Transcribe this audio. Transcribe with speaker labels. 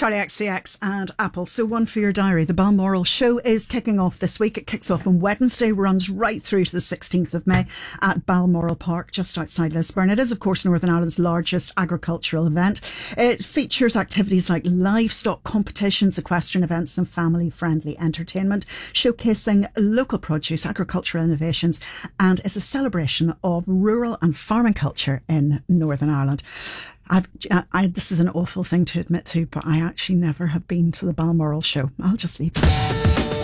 Speaker 1: Charlie XCX and Apple. So one for your diary. The Balmoral show is kicking off this week. It kicks off on Wednesday, runs right through to the 16th of May at Balmoral Park, just outside Lisburn. It is, of course, Northern Ireland's largest agricultural event. It features activities like livestock competitions, equestrian events and family-friendly entertainment, showcasing local produce, agricultural innovations, and is a celebration of rural and farming culture in Northern Ireland. This is an awful thing to admit to, but I actually never have been to the Balmoral show. I'll just leave it.